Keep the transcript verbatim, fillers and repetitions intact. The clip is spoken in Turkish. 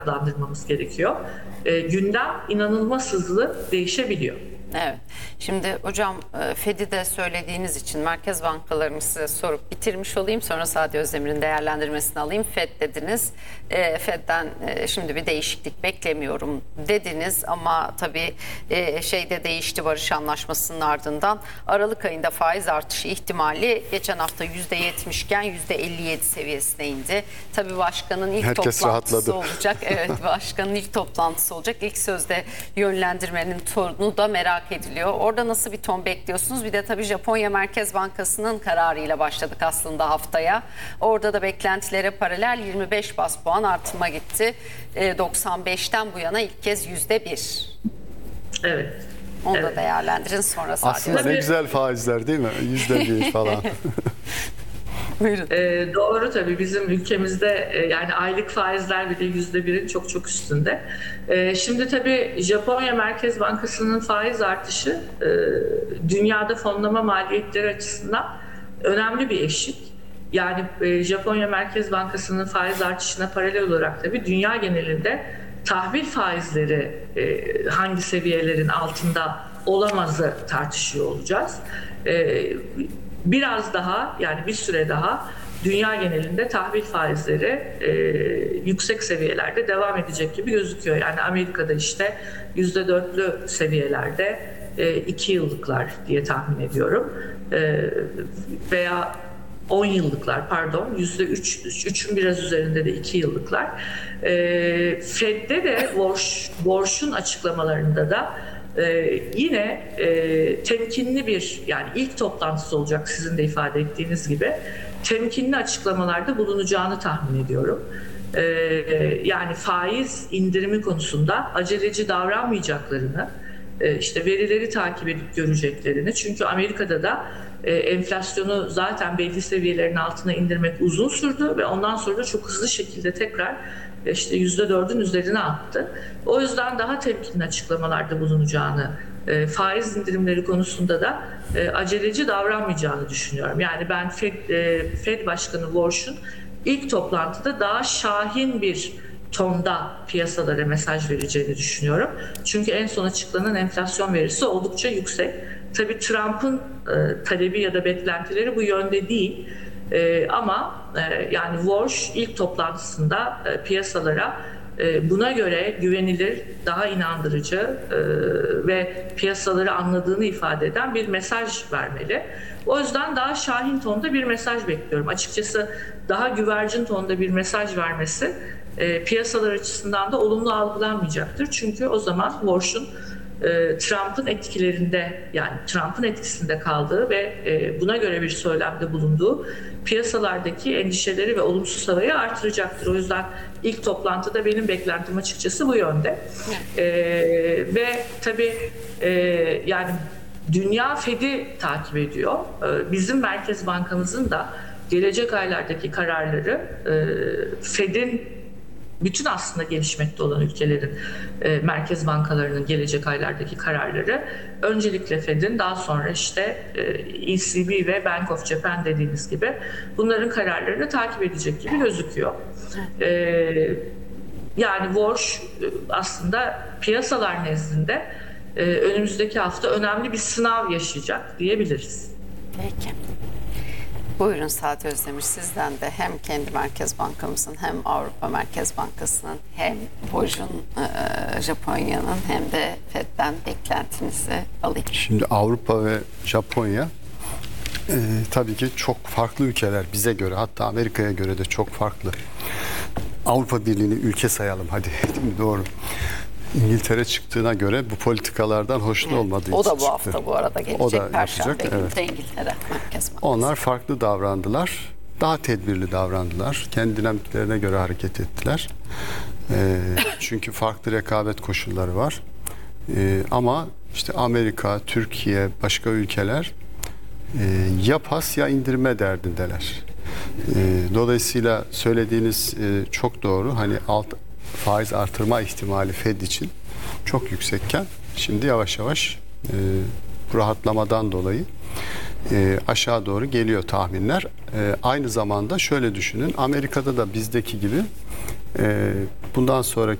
adlandırmamız gerekiyor. E, gündem inanılmaz hızlı değişebiliyor. Evet. Şimdi hocam Fed'i de söylediğiniz için merkez bankalarını size sorup bitirmiş olayım. Sonra Sadi Özdemir'in değerlendirmesini alayım. Fed dediniz. E, Fed'den e, şimdi bir değişiklik beklemiyorum dediniz ama tabii e, şeyde değişti Barış Anlaşması'nın ardından. Aralık ayında faiz artışı ihtimali geçen hafta yüzde yetmiş iken yüzde elli yedi seviyesine indi. Tabii başkanın ilk Herkes toplantısı rahatladı. olacak. Evet, başkanın ilk toplantısı olacak. İlk sözde yönlendirmenin tonu da merak ediliyor. Orada nasıl bir ton bekliyorsunuz? Bir de tabii Japonya Merkez Bankası'nın kararıyla başladık aslında haftaya. Orada da beklentilere paralel yirmi beş bas puan artırma gitti. E, doksan beşten bu yana ilk kez yüzde bir. Evet. Onu Evet. da değerlendirin sonra sadece. Aslında ne güzel faizler değil mi? Yüzde bir falan. Buyurun. E, doğru tabii bizim ülkemizde e, yani aylık faizler bile yüzde birin çok çok üstünde. E, şimdi tabii Japonya Merkez Bankası'nın faiz artışı e, dünyada fonlama maliyetleri açısından önemli bir eşik. Yani e, Japonya Merkez Bankası'nın faiz artışına paralel olarak tabii dünya genelinde tahvil faizleri e, hangi seviyelerin altında olamazı tartışıyor olacağız. E, biraz daha yani bir süre daha dünya genelinde tahvil faizleri e, yüksek seviyelerde devam edecek gibi gözüküyor. Yani Amerika'da işte yüzde dörtlü seviyelerde e, iki yıllıklar diye tahmin ediyorum. E, veya on yıllıklar pardon yüzde üç, üçün biraz üzerinde de iki yıllıklar. E, Fed'de de borç, borçun açıklamalarında da Ee, yine e, temkinli bir yani ilk toplantısı olacak sizin de ifade ettiğiniz gibi temkinli açıklamalarda bulunacağını tahmin ediyorum. Ee, yani faiz indirimi konusunda aceleci davranmayacaklarını e, işte verileri takip edip göreceklerini çünkü Amerika'da da e, enflasyonu zaten belli seviyelerin altına indirmek uzun sürdü ve ondan sonra da çok hızlı şekilde tekrar işte yüzde dördün üzerine attı. O yüzden daha temkinli açıklamalarda bulunacağını, e, faiz indirimleri konusunda da e, aceleci davranmayacağını düşünüyorum. Yani ben Fed, e, Fed Başkanı Warsh'un ilk toplantıda daha şahin bir tonda piyasalara mesaj vereceğini düşünüyorum. Çünkü en son açıklanan enflasyon verisi oldukça yüksek. Tabii Trump'ın e, talebi ya da beklentileri bu yönde değil. Ee, ama e, yani Warsh ilk toplantısında e, piyasalara e, buna göre güvenilir, daha inandırıcı e, ve piyasaları anladığını ifade eden bir mesaj vermeli. O yüzden daha şahin tonda bir mesaj bekliyorum. Açıkçası daha güvercin tonda bir mesaj vermesi e, piyasalar açısından da olumlu algılanmayacaktır. Çünkü o zaman Warsh'un Trump'ın etkilerinde yani Trump'ın etkisinde kaldığı ve buna göre bir söylemde bulunduğu piyasalardaki endişeleri ve olumsuz havayı artıracaktır. O yüzden ilk toplantıda benim beklentim açıkçası bu yönde. Ee, ve tabii e, yani dünya Fed'i takip ediyor. Ee, bizim Merkez Bankamızın da gelecek aylardaki kararları e, Fed'in bütün aslında gelişmekte olan ülkelerin e, merkez bankalarının gelecek aylardaki kararları öncelikle Fed'in daha sonra işte e, E C B ve Bank of Japan dediğiniz gibi bunların kararlarını takip edecek gibi gözüküyor. E, yani Warsh aslında piyasalar nezdinde e, önümüzdeki hafta önemli bir sınav yaşayacak diyebiliriz. Peki. Buyurun Sadi Özdemir, sizden de hem kendi Merkez Bankamızın hem Avrupa Merkez Bankası'nın hem BOJ'un, e, Japonya'nın hem de Fed'den beklentinizi alayım. Şimdi Avrupa ve Japonya e, tabii ki çok farklı ülkeler bize göre, hatta Amerika'ya göre de çok farklı. Avrupa Birliği'ni ülke sayalım hadi, değil mi? Doğru. İngiltere çıktığına göre bu politikalardan hoşnut Evet. olmadığı o için da bu çıktı. hafta bu arada gelecek. O da Perşembe yapacak, günü evet. de İngiltere Merkez Bankası. Onlar farklı davrandılar. Daha tedbirli davrandılar. Kendi dinamiklerine göre hareket ettiler. E, çünkü farklı rekabet koşulları var. E, ama işte Amerika, Türkiye, başka ülkeler e, ya pas ya indirme derdindeler. E, dolayısıyla söylediğiniz e, çok doğru. Hani alt faiz artırma ihtimali Fed için çok yüksekken şimdi yavaş yavaş e, bu rahatlamadan dolayı e, aşağı doğru geliyor tahminler. E, aynı zamanda şöyle düşünün, Amerika'da da bizdeki gibi Ee, bundan sonraki